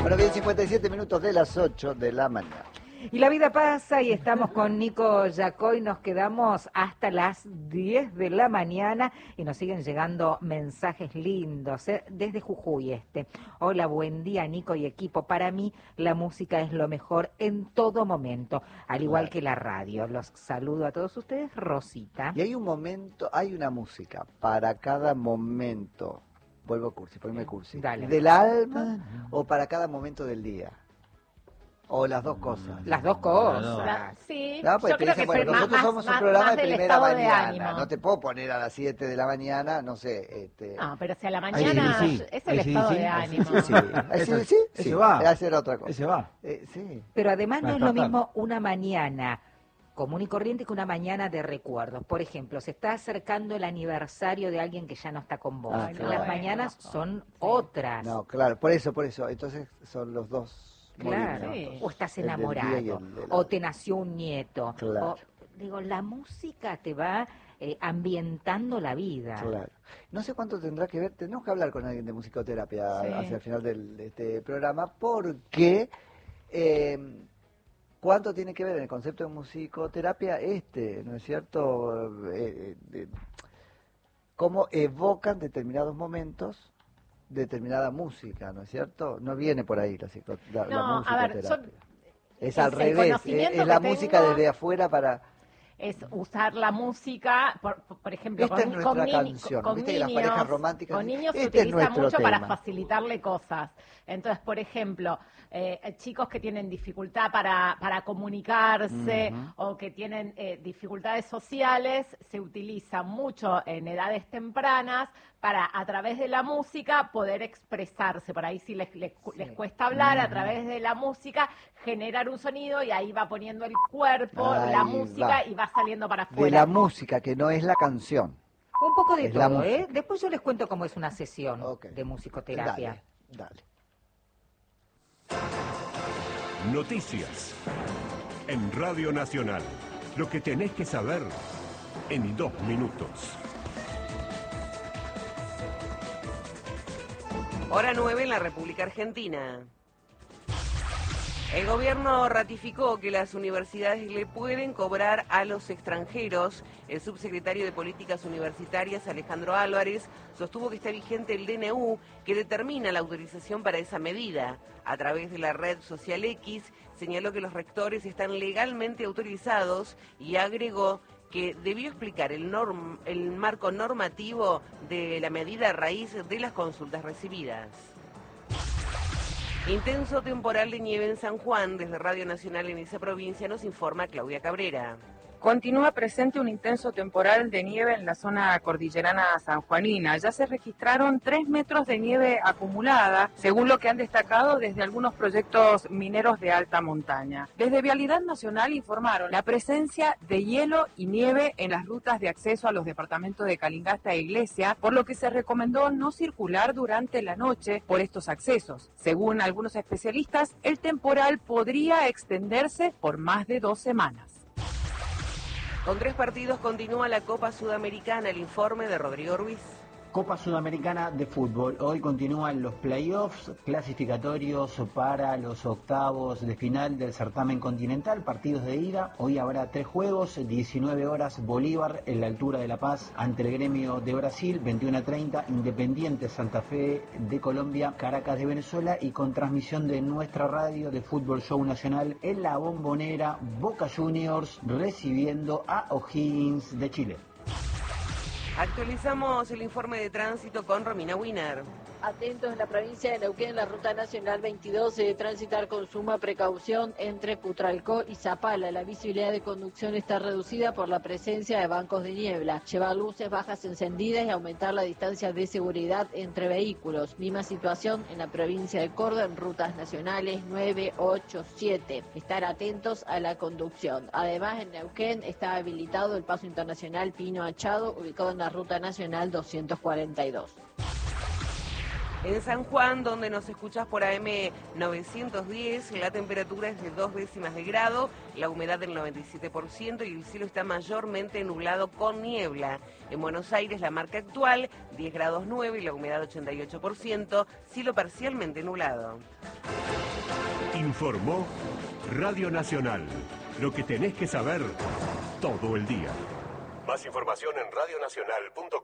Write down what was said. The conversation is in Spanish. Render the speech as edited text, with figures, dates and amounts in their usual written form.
Bueno, bien, 57 minutos de las 8 de la mañana. Y la vida pasa y estamos con Nico Yacoy, nos quedamos hasta las 10 de la mañana y nos siguen llegando mensajes lindos, desde Jujuy Hola, buen día Nico y equipo. Para mí la música es lo mejor en todo momento, al igual que la radio. Los saludo a todos ustedes, Rosita. Y hay un momento, hay una música para cada momento. Vuelvo cursi, ponme cursi. Dale. ¿Del alma o para cada momento del día? O las dos cosas. Las dos cosas. Sí, No, pues yo creo dice, que bueno, nosotros somos un programa de del primera estado de mañana. ánimo. No te puedo poner a las 7 de la mañana, no sé. No, pero si a la mañana es el estado de ánimo. Sí. Ese va. Hacer otra cosa. Ese va. Sí. Pero además no es lo Despertar. mismo una mañana común y corriente que una mañana de recuerdos. Por ejemplo, se está acercando el aniversario de alguien que ya no está con vos. Ah, claro. Las mañanas son otras. No, claro, por eso. Entonces son los dos. Claro, movimientos. o estás El del día y enamorado, el de la- o te nació un nieto. Claro. Digo, la música te va ambientando la vida. Claro. No sé cuánto tendrá que ver, tenemos que hablar con alguien de musicoterapia Sí. hacia el final de este programa, porque cuánto tiene que ver en el concepto de musicoterapia ¿no es cierto? Cómo evocan determinados momentos, determinada música, ¿no es cierto? No viene por ahí la No, a ver, musicoterapia. Es es al el revés, conocimiento es la que música tengo. desde afuera para... Es usar la música, por ejemplo, Esta es nuestra canción, con viste que las niños, parejas románticas con niños se este es utiliza nuestro mucho para tema. facilitarle cosas. Entonces, por ejemplo, chicos que tienen dificultad para comunicarse o que tienen dificultades sociales, se utiliza mucho en edades tempranas para, a través de la música, poder expresarse. Por ahí si les cuesta hablar, a través de la música, generar un sonido y ahí va poniendo el cuerpo, Ahí la música va. y va saliendo para De afuera. la música, que no es la canción. Un poco de Es la todo, música. Después yo les cuento cómo es una sesión Ok. de musicoterapia. Dale. Noticias en Radio Nacional. Lo que tenés que saber en 2 minutos. Hora 9 en la República Argentina. El gobierno ratificó que las universidades le pueden cobrar a los extranjeros. El subsecretario de Políticas Universitarias, Alejandro Álvarez, sostuvo que está vigente el DNU que determina la autorización para esa medida. A través de la red social X, señaló que los rectores están legalmente autorizados y agregó que debió explicar el marco normativo de la medida a raíz de las consultas recibidas. Intenso temporal de nieve en San Juan. Desde Radio Nacional en esa provincia nos informa Claudia Cabrera. Continúa presente un intenso temporal de nieve en la zona cordillerana sanjuanina. Ya se registraron 3 metros de nieve acumulada, según lo que han destacado desde algunos proyectos mineros de alta montaña. Desde Vialidad Nacional informaron la presencia de hielo y nieve en las rutas de acceso a los departamentos de Calingasta e Iglesia, por lo que se recomendó no circular durante la noche por estos accesos. Según algunos especialistas, el temporal podría extenderse por más de 2 semanas. Con 3 partidos continúa la Copa Sudamericana. El informe de Rodrigo Ruiz. Copa Sudamericana de Fútbol. Hoy continúan los playoffs clasificatorios para los octavos de final del certamen continental, partidos de ida. Hoy habrá 3 juegos, 19 horas Bolívar en la altura de La Paz ante el Gremio de Brasil, 21:30 Independiente Santa Fe de Colombia, Caracas de Venezuela, y con transmisión de nuestra radio de Fútbol Show Nacional en La Bombonera, Boca Juniors recibiendo a O'Higgins de Chile. Actualizamos el informe de tránsito con Romina Wiener. Atentos en la provincia de Neuquén, la ruta nacional 22 se debe transitar con suma precaución entre Putralcó y Zapala. La visibilidad de conducción está reducida por la presencia de bancos de niebla. Llevar luces bajas encendidas y aumentar la distancia de seguridad entre vehículos. Misma situación en la provincia de Córdoba en rutas nacionales 9, 8, 7. Estar atentos a la conducción. Además, en Neuquén está habilitado el paso internacional Pino Achado, ubicado en la ruta nacional 242. En San Juan, donde nos escuchás por AM 910, la temperatura es de 2 décimas de grado, la humedad del 97% y el cielo está mayormente nublado con niebla. En Buenos Aires, la marca actual, 10 grados 9 y la humedad 88%, cielo parcialmente nublado. Informó Radio Nacional. Lo que tenés que saber todo el día. Más información en radionacional.com.